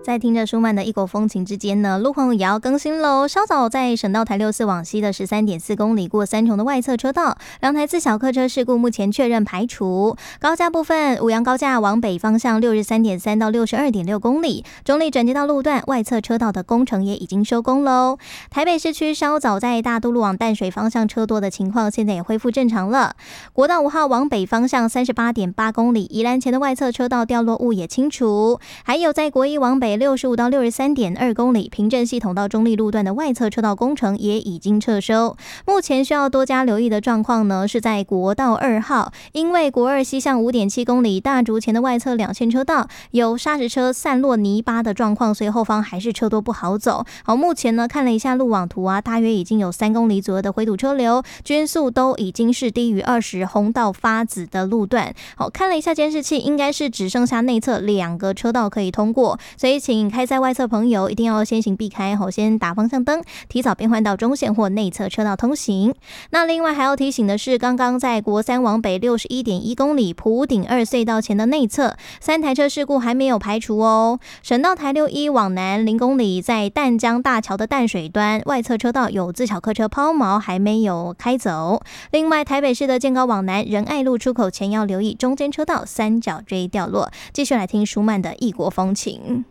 在听着舒曼的异国风情之间呢，路况也要更新喽。稍早在省道台64往西的 13.4 公里过三重的外侧车道，2台自小客车事故目前确认排除。高架部分，五杨高架往北方向63.3到62.6公里，中立转接道路段外侧车道的工程也已经收工喽。台北市区稍早在大都路往淡水方向车多的情况，现在也恢复正常了。国道5号往北方向38.8公里，宜兰前的外侧车道掉落物也清除。还有在国一往北65到63.2公里，平镇系统到中立路段的外侧车道工程也已经撤收。目前需要多加留意的状况呢，是在国道2号，因为国二西向5.7公里大竹前的外侧2线车道有砂石车散落泥巴的状况，所以后方还是车多不好走。好，目前呢看了一下路网图啊，大约已经有3公里左右的回堵车流，均速都已经是低于20，红到发紫的路段。好，看了一下监视器，应该是只剩下内侧2个车道可以通过，所以请开在外侧朋友一定要先行避开，先打方向灯，提早变换到中线或内侧车道通行。那另外还要提醒的是，刚刚在国三往北61.1公里埔顶2隧道前的内侧3台车事故还没有排除哦。省道台61往南0公里，在淡江大桥的淡水端外侧车道有自小客车抛锚还没有开走。另外台北市的健高往南仁爱路出口前要留意中间车道三角锥掉落。继续来听舒曼的异国风情。